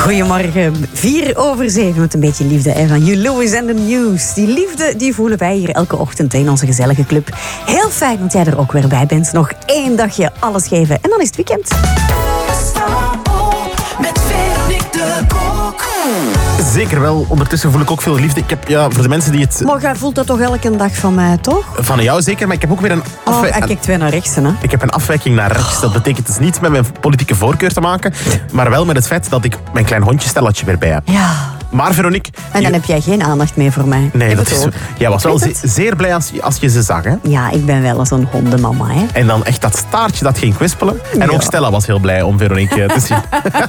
Goedemorgen, 6:04 met een beetje liefde van Hugh Lewis en The News. Die liefde die voelen wij hier elke ochtend in onze gezellige club. Heel fijn dat jij er ook weer bij bent. Nog 1 dagje alles geven en dan is het weekend. Met Veronique de Kok. Zeker wel. Ondertussen voel ik ook veel liefde. Ik heb, voor de mensen die het... Maar jij voelt dat toch elke dag van mij, toch? Van jou zeker, maar ik heb ook weer een afwijking. Hij kijkt weer naar rechts, hè? Ik heb een afwijking naar rechts. Dat betekent dus niets met mijn politieke voorkeur te maken, maar wel met het feit dat ik mijn klein hondje-stelletje weer bij heb. Ja. Maar Veronique... En dan heb jij geen aandacht meer voor mij. Nee, dat is zo. Jij was wel zeer blij als je ze zag, hè? Ja, ik ben wel zo'n hondenmama, hè? En dan echt dat staartje dat ging kwispelen. En ook Stella was heel blij om Veronique te zien.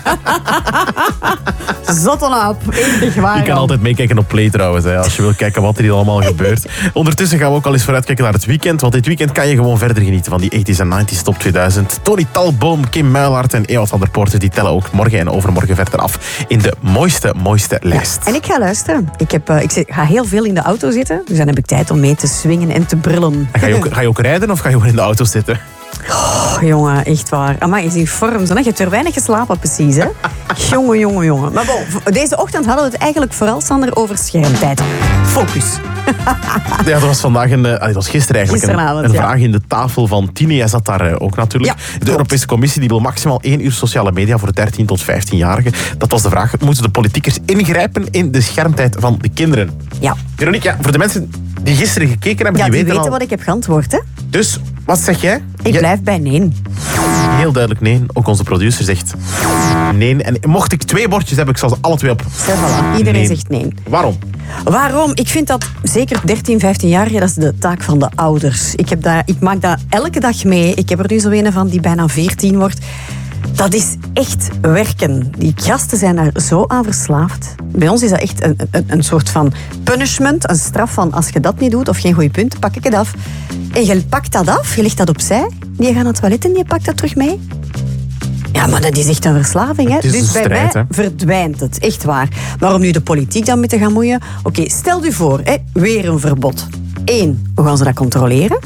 Zotten op, echt waar. Je kan altijd meekijken op Play trouwens, hè, als je wil kijken wat er hier allemaal gebeurt. Ondertussen gaan we ook al eens vooruitkijken naar het weekend. Want dit weekend kan je gewoon verder genieten van die 80s en 90s top 2000. Tony Talboom, Kim Muilhart en Ewout van der Poorten die tellen ook morgen en overmorgen verder af in de mooiste lijst. En ik ga luisteren. Ik ga heel veel in de auto zitten. Dus dan heb ik tijd om mee te swingen en te brullen. Ga je ook rijden of ga je gewoon in de auto zitten? Oh, jongen, echt waar. Amai, is in vorm. Zo, je hebt er weinig geslapen, precies, hè? Jongen. Maar bon, deze ochtend hadden we het eigenlijk vooral, Sander, over schermtijd. Focus. Ja, dat was vandaag dat was gisteren eigenlijk een vraag in de tafel van Tine. Jij zat daar ook natuurlijk. Ja, de Europese Commissie die wil maximaal 1 uur sociale media voor 13 tot 15-jarigen. Dat was de vraag. Moeten de politiekers ingrijpen in de schermtijd van de kinderen? Ja. Veronique, voor de mensen die gisteren gekeken hebben, die weten al wat ik heb geantwoord, hè? Dus, wat zeg jij? Ik blijf bij nee. Heel duidelijk nee. Ook onze producer zegt nee. En mocht ik 2 bordjes hebben, ik zal ze alle 2 op. Voilà. Iedereen zegt nee. Waarom? Ik vind dat zeker 13, 15-jarigen, dat is de taak van de ouders. Ik maak dat elke dag mee. Ik heb er nu zo een van die bijna 14 wordt. Dat is echt werken. Die gasten zijn daar zo aan verslaafd. Bij ons is dat echt een soort van punishment, een straf van als je dat niet doet of geen goede punten, pak ik het af. En je pakt dat af, je legt dat opzij, die gaat naar het toilet en die pakt dat terug mee. Ja, maar dat is echt een verslaving, hè? Dus bij mij verdwijnt het, echt waar. Maar om nu de politiek dan mee te gaan moeien... Oké, stel u voor, weer een verbod. 1, hoe gaan ze dat controleren?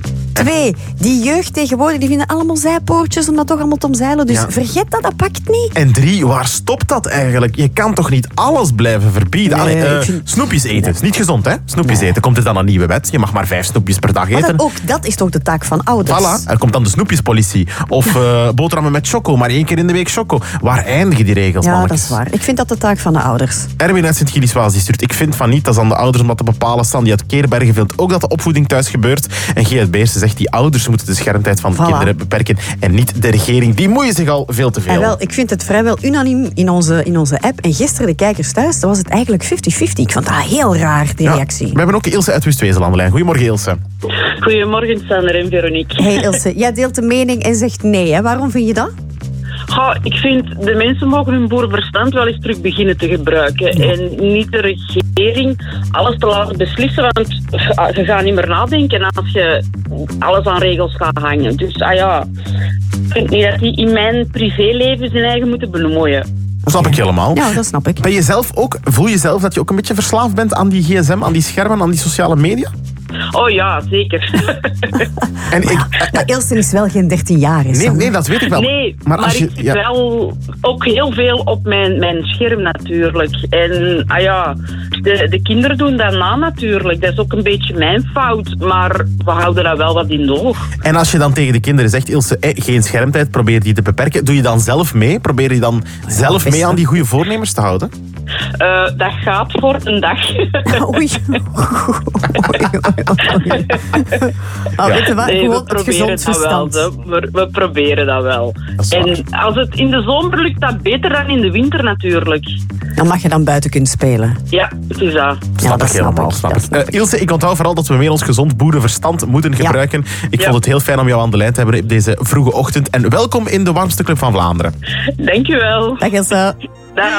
2, die jeugd tegenwoordig die vinden allemaal zijpoortjes om dat toch allemaal te omzeilen. Dus vergeet dat pakt niet. En 3, waar stopt dat eigenlijk? Je kan toch niet alles blijven verbieden? Nee, snoepjes eten is niet gezond, hè? Snoepjes eten. Komt er dan een nieuwe wet? Je mag maar 5 snoepjes per dag eten. Maar dat is toch de taak van ouders? Voilà, er komt dan de snoepjespolitie. Of boterhammen met choco, maar 1 keer in de week choco. Waar eindigen die regels, Ja, mannetjes? dat is waar. Ik vind dat de taak van de ouders. Erwin uit Sint-Gilles-Waas die stuurt. Ik vind van niet, dat is aan de ouders om dat te bepalen. Sandy uit Keerbergen vindt ook dat de opvoeding thuis gebeurt. En G. uit Beersen zegt, die ouders moeten de schermtijd van de kinderen beperken en niet de regering. Die moeien zich al veel te veel. En wel, ik vind het vrijwel unaniem in onze app. En gisteren de kijkers thuis, was het eigenlijk 50-50. Ik vond dat heel raar, die reactie. We hebben ook Ilse uit Wustwezel aan de lijn. Goedemorgen, Ilse. Goedemorgen, Sander en Veronique. Hey Ilse, jij deelt de mening en zegt nee, hè? Waarom vind je dat? Ik vind, de mensen mogen hun boerenverstand wel eens terug beginnen te gebruiken. Ja. En niet de regering alles te laten beslissen, want je gaat niet meer nadenken als je alles aan regels gaat hangen. Dus ik vind niet dat die in mijn privéleven zijn eigen moeten bemoeien. Dat snap ik helemaal. Ja, dat snap ik. Ben je zelf ook, voel je zelf dat je ook een beetje verslaafd bent aan die gsm, aan die schermen, aan die sociale media? Oh ja, zeker. En Ilse is wel geen 13 jaar. Nee, dat weet ik wel. Nee, maar ik zit wel ook heel veel op mijn scherm natuurlijk. En de kinderen doen dat na natuurlijk. Dat is ook een beetje mijn fout, maar we houden dat wel wat in de oog. En als je dan tegen de kinderen zegt, Ilse, geen schermtijd, probeer die te beperken. Doe je dan zelf mee? Probeer je dan zelf mee aan die goede voornemens te houden? Dat gaat voor een dag. Oei. Weet je wat? Nee, gewoon het gezond verstand. We proberen dat wel. En als het in de zomer lukt, dat beter dan in de winter natuurlijk. Dan mag je dan buiten kunnen spelen. Ja, het is dat. Snap ik. Ilse, ik onthoud vooral dat we meer ons gezond boerenverstand moeten gebruiken. Ik vond het heel fijn om jou aan de lijn te hebben op deze vroege ochtend. En welkom in de warmste club van Vlaanderen. Dank u wel. Dag Ilse. Dag.